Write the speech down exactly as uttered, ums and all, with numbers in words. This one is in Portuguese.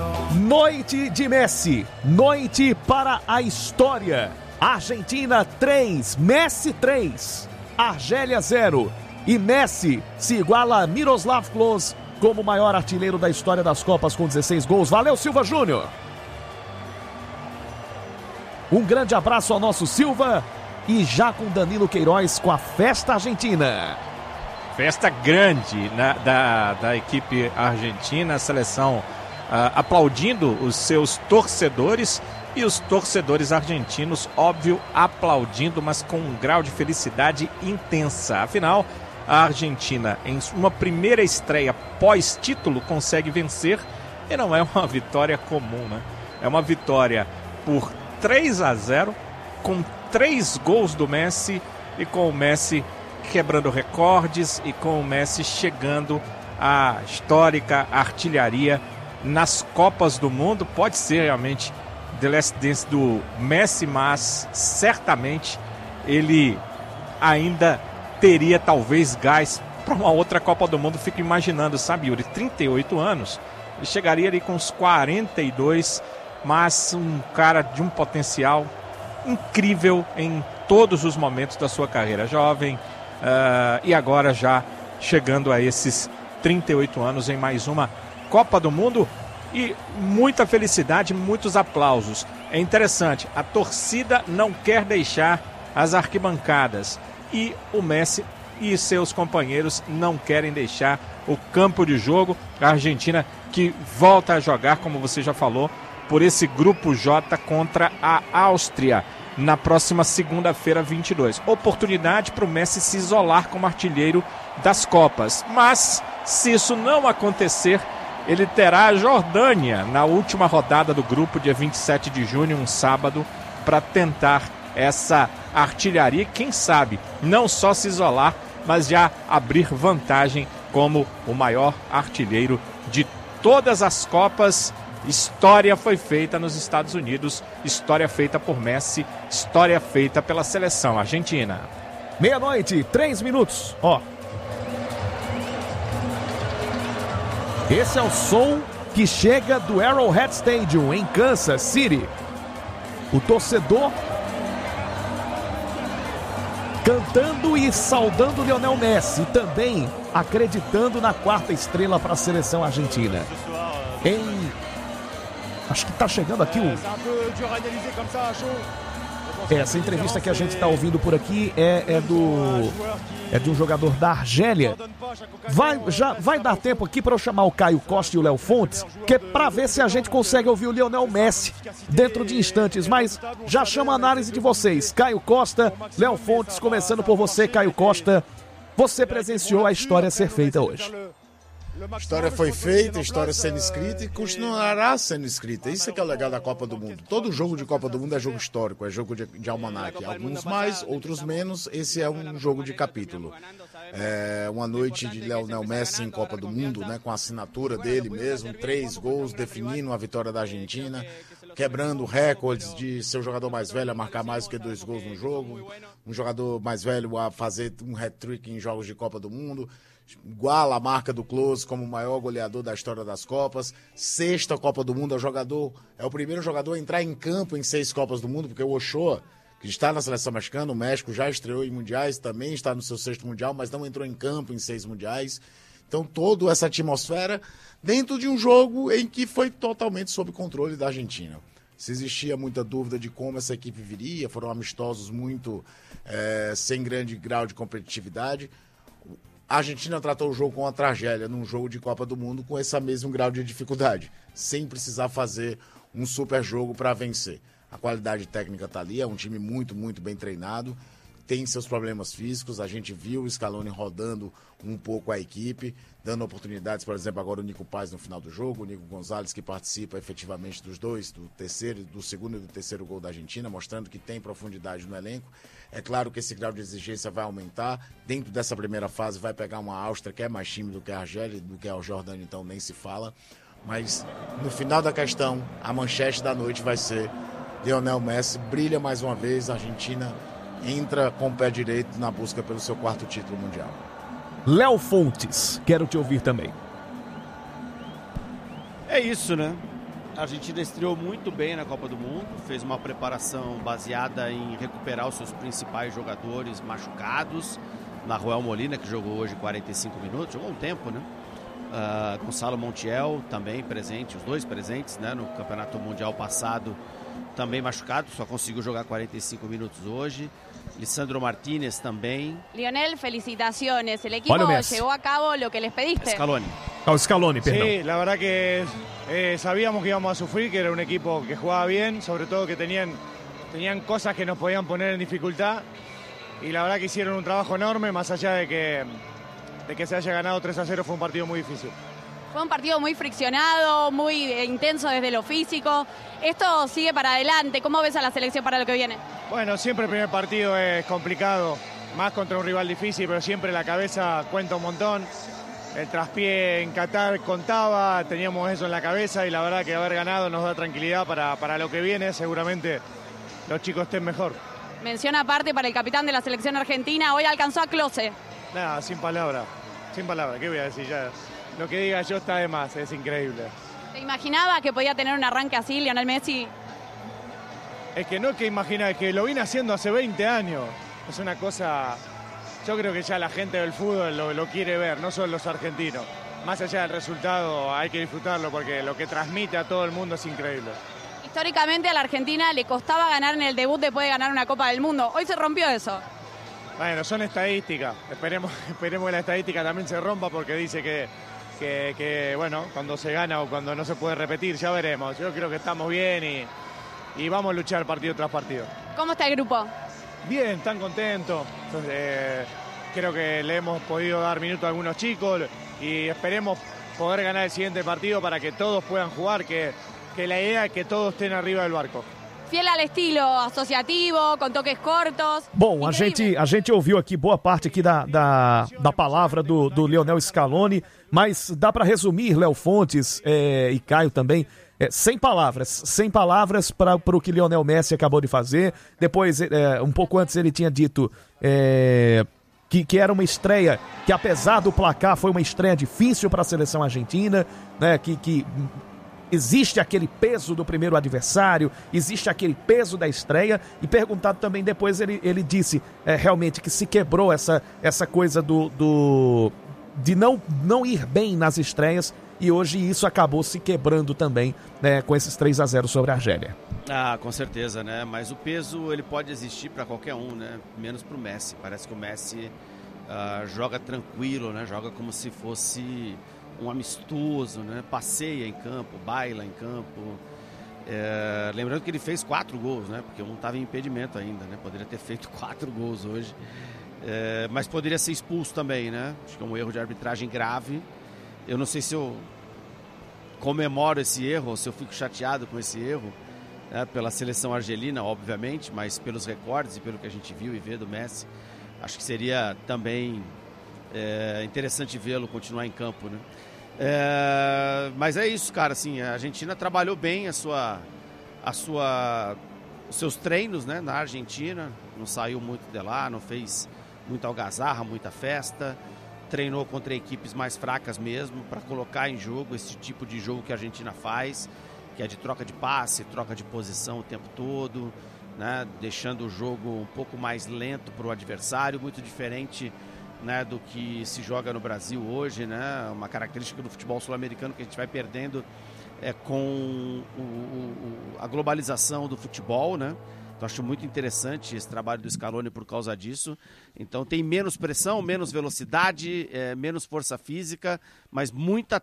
Noite de Messi, noite para a história. Argentina três, Messi três, Argélia zero. E Messi se iguala a Miroslav Klose como o maior artilheiro da história das Copas com dezesseis gols. Valeu, Silva Júnior. Um grande abraço ao nosso Silva e já com Danilo Queiroz com a festa argentina. Festa grande na, da, da equipe argentina, a seleção uh, aplaudindo os seus torcedores e os torcedores argentinos, óbvio, aplaudindo, mas com um grau de felicidade intensa. Afinal, a Argentina, em uma primeira estreia pós-título, consegue vencer e não é uma vitória comum, né? É uma vitória por três a zero, com três gols do Messi e com o Messi quebrando recordes e com o Messi chegando à histórica artilharia nas Copas do Mundo. Pode ser realmente The Last Dance do Messi, mas certamente ele ainda teria talvez gás para uma outra Copa do Mundo. Fico imaginando, sabe, Yuri, trinta e oito anos, ele chegaria ali com uns quarenta e dois, mas um cara de um potencial incrível em todos os momentos da sua carreira jovem, uh, e agora já chegando a esses trinta e oito anos em mais uma Copa do Mundo. E muita felicidade, muitos aplausos. É interessante, a torcida não quer deixar as arquibancadas e o Messi e seus companheiros não querem deixar o campo de jogo. A Argentina que volta a jogar, como você já falou, por esse grupo J contra a Áustria na próxima segunda-feira, vinte e dois. Oportunidade para o Messi se isolar como artilheiro das Copas. Mas, se isso não acontecer, ele terá a Jordânia na última rodada do grupo, dia vinte e sete de junho, um sábado, para tentar essa artilharia. Quem sabe não só se isolar, mas já abrir vantagem como o maior artilheiro de todas as Copas. História foi feita nos Estados Unidos, história feita por Messi, história feita pela seleção argentina. Meia-noite, três minutos, ó. Esse é o som que chega do Arrowhead Stadium, em Kansas City. O torcedor cantando e saudando Lionel Messi, e também acreditando na quarta estrela para a seleção argentina. Em... Acho que está chegando aqui o... Essa entrevista que a gente está ouvindo por aqui é, é do é de um jogador da Argélia. Vai, já, vai dar tempo aqui para eu chamar o Caio Costa e o Léo Fontes, que é para ver se a gente consegue ouvir o Lionel Messi dentro de instantes. Mas já chama a análise de vocês. Caio Costa, Léo Fontes, começando por você, Caio Costa. Você presenciou a história ser feita hoje. A história foi feita, a história sendo escrita e continuará sendo escrita. Isso é que é o legal da Copa do Mundo. Todo jogo de Copa do Mundo é jogo histórico, é jogo de, de almanaque. Alguns mais, outros menos. Esse é um jogo de capítulo. É uma noite de Lionel Messi em Copa do Mundo, né, com a assinatura dele mesmo, três gols definindo a vitória da Argentina, quebrando recordes de ser o jogador mais velho a marcar mais do que dois gols no jogo, um jogador mais velho a fazer um hat-trick em jogos de Copa do Mundo. Iguala a marca do Klose como o maior goleador da história das Copas. Sexta Copa do Mundo, é o jogador, é o primeiro jogador a entrar em campo em seis Copas do Mundo, porque o Ochoa, que está na seleção mexicana, o México já estreou em mundiais, também está no seu sexto mundial, mas não entrou em campo em seis mundiais. Então toda essa atmosfera dentro de um jogo em que foi totalmente sob controle da Argentina. Se existia muita dúvida de como essa equipe viria, foram amistosos muito é, sem grande grau de competitividade. A Argentina tratou o jogo com uma tragédia num jogo de Copa do Mundo com esse mesmo grau de dificuldade, sem precisar fazer um super jogo para vencer. A qualidade técnica está ali, é um time muito, muito bem treinado, tem seus problemas físicos, a gente viu o Scaloni rodando um pouco a equipe, dando oportunidades, por exemplo, agora o Nico Paz no final do jogo, o Nico Gonzalez que participa efetivamente dos dois, do terceiro, do segundo e do terceiro gol da Argentina, mostrando que tem profundidade no elenco. É claro que esse grau de exigência vai aumentar, dentro dessa primeira fase vai pegar uma Áustria que é mais time do que a Argélia, do que a Jordânia, então nem se fala, mas no final da questão, a manchete da noite vai ser Lionel Messi brilha mais uma vez, a Argentina entra com o pé direito na busca pelo seu quarto título mundial. Léo Fontes, quero te ouvir também. É isso, né? A Argentina estreou muito bem na Copa do Mundo, fez uma preparação baseada em recuperar os seus principais jogadores machucados. Nahuel Molina, que jogou hoje quarenta e cinco minutos, jogou um tempo, né? Uh, Gonçalo Montiel também presente, os dois presentes, né? No Campeonato Mundial passado, também machucado, só conseguiu jogar quarenta y cinco minutos hoje. Lisandro Martínez também. Lionel, felicitaciones. El equipo llevó a cabo lo que les pediste. Scaloni. Oh, Scaloni, perdón. Sí, la verdad que eh, sabíamos que íbamos a sufrir, que era un equipo que jugaba bien, sobre todo que tenían, tenían cosas que nos podían poner en dificultad. Y la verdad que hicieron un trabajo enorme, más allá de que, de que se haya ganado tres a cero, fue un partido muy difícil. Fue un partido muy friccionado, muy intenso desde lo físico. Esto sigue para adelante. ¿Cómo ves a la selección para lo que viene? Bueno, siempre el primer partido es complicado, más contra un rival difícil, pero siempre la cabeza cuenta un montón. El traspié en Qatar contaba, teníamos eso en la cabeza y la verdad que haber ganado nos da tranquilidad para, para lo que viene. Seguramente los chicos estén mejor. Mención aparte para el capitán de la selección argentina. Hoy alcanzó a Klose. Nada, sin palabra, sin palabra. ¿Qué voy a decir ya? Lo que diga yo está de más, es increíble. ¿Te imaginabas que podía tener un arranque así, Lionel Messi? Es que no es que imagina, es que lo vine haciendo hace veinte años. Es una cosa, yo creo que ya la gente del fútbol lo, lo quiere ver, no solo los argentinos. Más allá del resultado hay que disfrutarlo porque lo que transmite a todo el mundo es increíble. Históricamente a la Argentina le costaba ganar en el debut después de ganar una Copa del Mundo. Hoy se rompió eso. Bueno, son estadísticas. Esperemos, esperemos que la estadística también se rompa porque dice que, que, que, bueno, cuando se gana o cuando no se puede repetir, ya veremos. Yo creo que estamos bien y, y vamos a luchar partido tras partido. ¿Cómo está el grupo? Bien, tan contentos. Entonces, eh, creo que le hemos podido dar minutos a algunos chicos y esperemos poder ganar el siguiente partido para que todos puedan jugar, que, que la idea es que todos estén arriba del barco. Fiel al estilo associativo, com toques cortos. Bom, a gente, a gente ouviu aqui boa parte aqui da, da, da palavra do, do Lionel Scaloni, mas dá para resumir, Léo Fontes é, e Caio também, é, sem palavras, sem palavras para o que Lionel Messi acabou de fazer. Depois, é, um pouco antes, ele tinha dito é, que, que era uma estreia, que apesar do placar, foi uma estreia difícil para a seleção argentina, né, que... que existe aquele peso do primeiro adversário, existe aquele peso da estreia, e perguntado também depois, ele, ele disse é, realmente que se quebrou essa, essa coisa do, do de não, não ir bem nas estreias, e hoje isso acabou se quebrando também, né, com esses três a zero sobre a Argélia. Ah, com certeza, né? Mas o peso ele pode existir para qualquer um, né? Menos para o Messi. Parece que o Messi uh, joga tranquilo, né? Joga como se fosse um amistoso, né? Passeia em campo, baila em campo. É, lembrando que ele fez quatro gols, né? Porque um estava em impedimento ainda, né? Poderia ter feito quatro gols hoje, é, mas poderia ser expulso também, né? Acho que é um erro de arbitragem grave. Eu não sei se eu comemoro esse erro ou se eu fico chateado com esse erro, né? Pela seleção argelina, obviamente, mas pelos recordes e pelo que a gente viu e vê do Messi, acho que seria também é, interessante vê-lo continuar em campo, né? É, mas é isso, cara, assim, a Argentina trabalhou bem a sua, a sua, os seus treinos, né, na Argentina, não saiu muito de lá, não fez muita algazarra, muita festa, treinou contra equipes mais fracas mesmo, para colocar em jogo esse tipo de jogo que a Argentina faz, que é de troca de passe, troca de posição o tempo todo, né, deixando o jogo um pouco mais lento para o adversário, muito diferente, né, do que se joga no Brasil hoje, né, uma característica do futebol sul-americano que a gente vai perdendo é, com o, o, a globalização do futebol, né? Então acho muito interessante esse trabalho do Scaloni por causa disso. Então tem menos pressão, menos velocidade, é, menos força física, mas muita